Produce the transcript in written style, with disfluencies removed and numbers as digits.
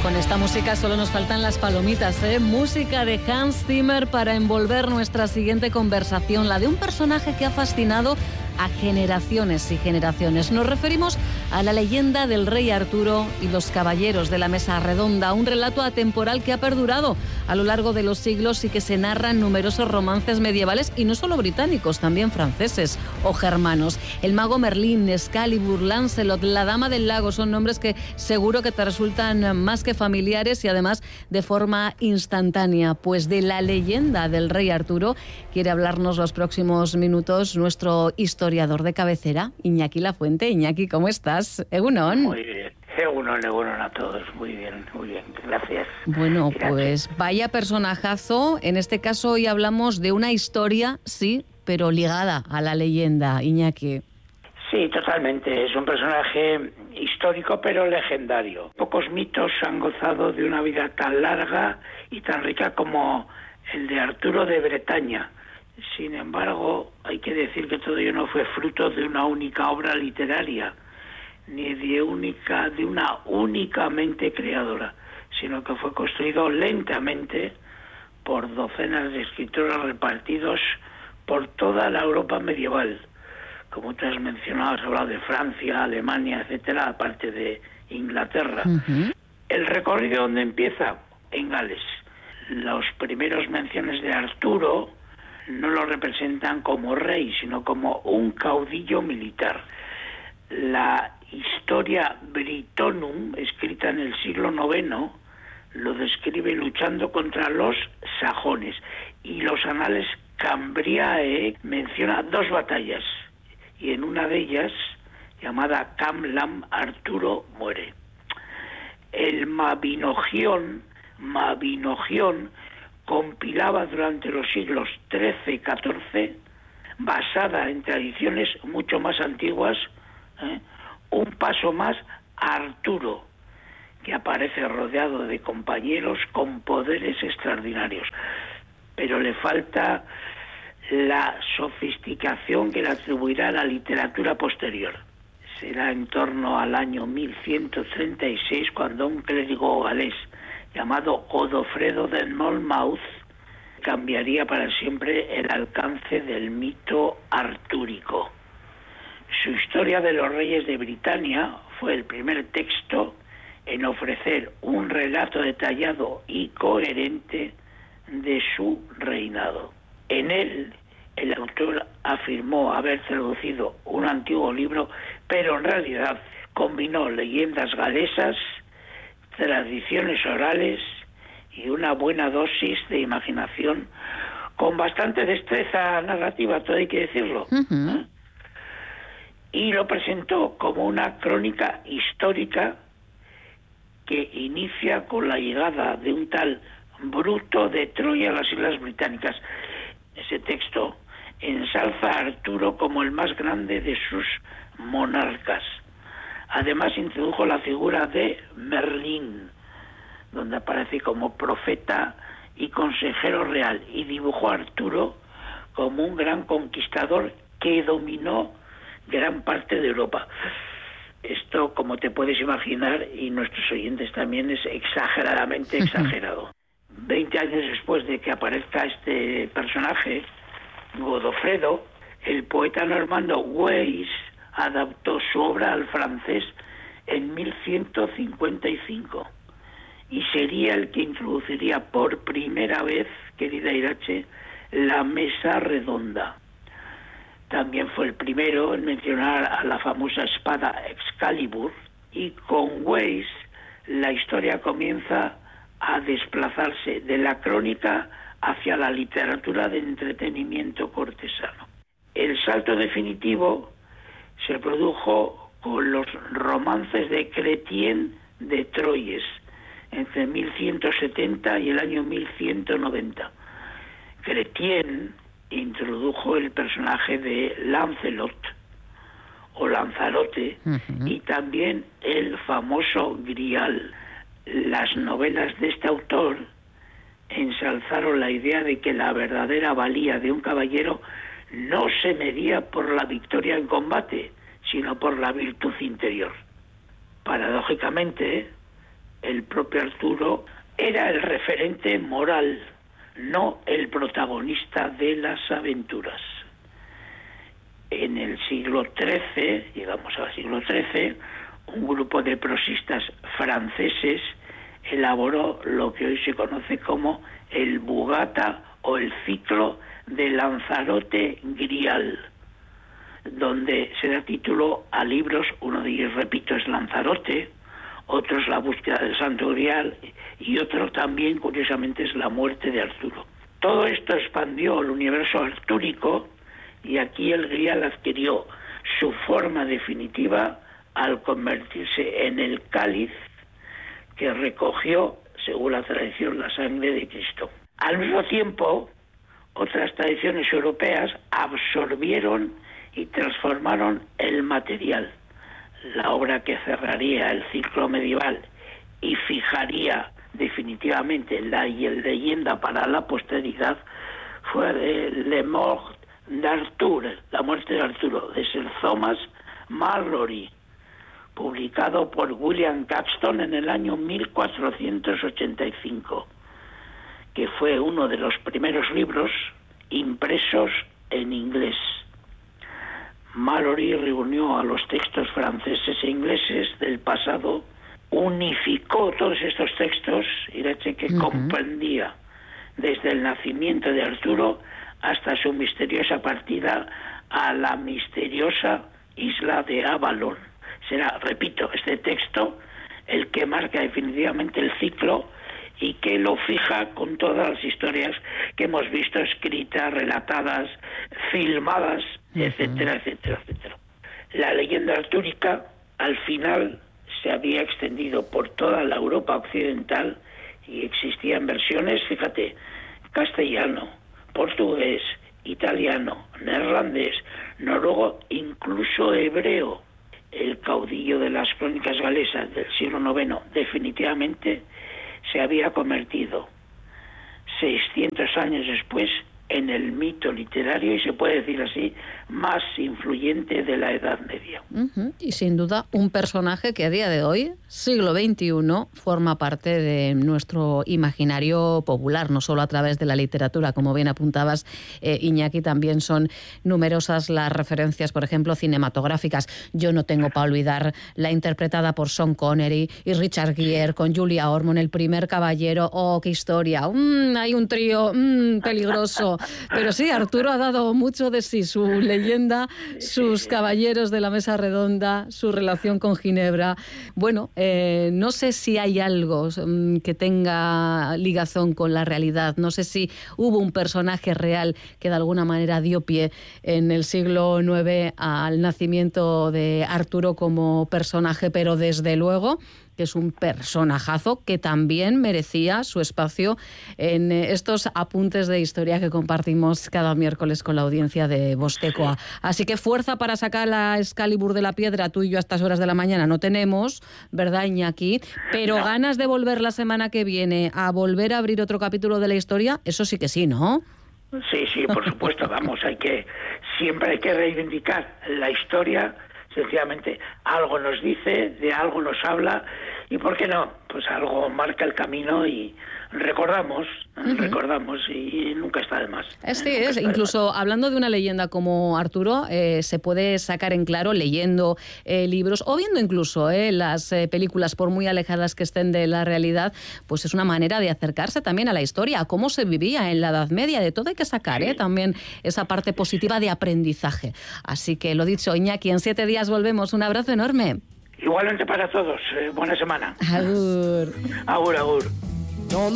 Con esta música solo nos faltan las palomitas, ¿eh? Música de Hans Zimmer para envolver nuestra siguiente conversación, la de un personaje que ha fascinado a generaciones y generaciones. Nos referimos a la leyenda del rey Arturo y los caballeros de la mesa redonda, un relato atemporal que ha perdurado a lo largo de los siglos y que se narra en numerosos romances medievales, y no solo británicos, también franceses o germanos. El mago Merlín, Excalibur, Lancelot, la dama del lago son nombres que seguro que te resultan más que familiares y además de forma instantánea. Pues de la leyenda del rey Arturo quiere hablarnos los próximos minutos nuestro historiador de cabecera, Iñaki Lafuente. Iñaki, ¿cómo estás? Egunon. Muy bien. Egunon a todos. Muy bien, gracias. Bueno, Gracias. Pues vaya personajazo. En este caso hoy hablamos de una historia, sí, pero ligada a la leyenda, Iñaki. Sí, totalmente. Es un personaje histórico pero legendario. Pocos mitos han gozado de una vida tan larga y tan rica como el de Arturo de Bretaña. Sin embargo, hay que decir que todo ello no fue fruto de una única obra literaria, ni de una única mente creadora, sino que fue construido lentamente por docenas de escritores repartidos por toda la Europa medieval. Como tú has mencionado, has hablado de Francia, Alemania, etcétera, aparte de Inglaterra. El recorrido, ¿dónde empieza? En Gales. Los primeros menciones de Arturo no lo representan como rey, sino como un caudillo militar. La Historia Britonum, escrita en el siglo IX, lo describe luchando contra los sajones, y los Anales Cambriae menciona 2 batallas, y en una de ellas, llamada Camlam, Arturo muere. El Mabinogion compilaba durante los siglos XIII y XIV, basada en tradiciones mucho más antiguas, un paso más a Arturo, que aparece rodeado de compañeros con poderes extraordinarios, pero le falta la sofisticación que le atribuirá a la literatura posterior. Será en torno al año 1136 cuando un clérigo galés llamado Godofredo de Monmouth cambiaría para siempre el alcance del mito artúrico. Su Historia de los Reyes de Britania fue el primer texto en ofrecer un relato detallado y coherente de su reinado. En él, el autor afirmó haber traducido un antiguo libro, pero en realidad combinó leyendas galesas, tradiciones orales y una buena dosis de imaginación, con bastante destreza narrativa, todo hay que decirlo. Y lo presentó como una crónica histórica que inicia con la llegada de un tal Bruto de Troya a las Islas Británicas. Ese texto ensalza a Arturo como el más grande de sus monarcas. Además introdujo la figura de Merlín, donde aparece como profeta y consejero real, y dibujó a Arturo como un gran conquistador que dominó gran parte de Europa. Esto, como te puedes imaginar, y nuestros oyentes también, es exageradamente exagerado. 20 años después de que aparezca este personaje, Godofredo, el poeta normando Weiss adaptó su obra al francés en 1155 y sería el que introduciría por primera vez, querida Irache, la mesa redonda. También fue el primero en mencionar a la famosa espada Excalibur, y con Weiss la historia comienza a desplazarse de la crónica hacia la literatura de entretenimiento cortesano. El salto definitivo se produjo con los romances de Chrétien de Troyes entre 1170 y el año 1190. Chrétien introdujo el personaje de Lancelot o Lanzarote y también el famoso Grial. Las novelas de este autor ensalzaron la idea de que la verdadera valía de un caballero no se medía por la victoria en combate, sino por la virtud interior. Paradójicamente, el propio Arturo era el referente moral, no el protagonista de las aventuras. En el siglo XIII, llegamos al siglo XIII, un grupo de prosistas franceses elaboró lo que hoy se conoce como el Bugata o el ciclo de Lanzarote Grial, donde se da título a libros, uno de ellos, repito, es Lanzarote, otro es La búsqueda del Santo Grial y otro también, curiosamente, es La muerte de Arturo. Todo esto expandió el universo artúrico y aquí el Grial adquirió su forma definitiva al convertirse en el cáliz que recogió, según la tradición, la sangre de Cristo. Al mismo tiempo, otras tradiciones europeas absorbieron y transformaron el material. La obra que cerraría el ciclo medieval y fijaría definitivamente la leyenda para la posteridad fue de Le Mort d'Arthur, La muerte de Arturo, de Sir Thomas Malory, publicado por William Caxton en el año 1485, que fue uno de los primeros libros impresos en inglés. Malory reunió a los textos franceses e ingleses del pasado, unificó todos estos textos y que comprendía desde el nacimiento de Arturo hasta su misteriosa partida a la misteriosa isla de Avalon. Será, repito, este texto el que marca definitivamente el ciclo y que lo fija con todas las historias que hemos visto escritas, relatadas, filmadas, etcétera, etcétera, etcétera. La leyenda artúrica al final se había extendido por toda la Europa occidental y existían versiones, fíjate, castellano, portugués, italiano, neerlandés, noruego, incluso hebreo. El caudillo de las crónicas galesas del siglo IX definitivamente se había convertido 600 años después en el mito literario y se puede decir así más influyente de la Edad Media. Y sin duda un personaje que a día de hoy, siglo XXI, forma parte de nuestro imaginario popular, no solo a través de la literatura, como bien apuntabas, Iñaki, también son numerosas las referencias, por ejemplo, cinematográficas. Yo no tengo para olvidar la interpretada por Sean Connery y Richard Gere con Julia Ormond, El primer caballero. ¡Oh, qué historia! Hay un trío peligroso. Pero sí, Arturo ha dado mucho de sí, su leyenda, sus caballeros de la mesa redonda, su relación con Ginebra. Bueno, no sé si hay algo que tenga ligazón con la realidad. No sé si hubo un personaje real que de alguna manera dio pie en el siglo IX al nacimiento de Arturo como personaje, pero desde luego que es un personajazo que también merecía su espacio en estos apuntes de historia que compartimos cada miércoles con la audiencia de Vostecoa. Así que fuerza para sacar la Excalibur de la piedra, tú y yo a estas horas de la mañana no tenemos, ¿verdad, Iñaki? Pero ganas de volver la semana que viene a volver a abrir otro capítulo de la historia, eso sí que sí, ¿no? Sí, por supuesto, vamos, siempre hay que reivindicar la historia. Sencillamente algo nos dice, de algo nos habla y ¿por qué no? Pues algo marca el camino y recordamos y nunca está de más. Incluso hablando de una leyenda como Arturo, se puede sacar en claro leyendo libros o viendo incluso las películas, por muy alejadas que estén de la realidad, pues es una manera de acercarse también a la historia, a cómo se vivía en la Edad Media. De todo hay que sacar también esa parte positiva de aprendizaje. Así que lo dicho, Iñaki, en 7 días volvemos. Un abrazo enorme. Igualmente para todos. Buena semana. Agur. Agur, agur.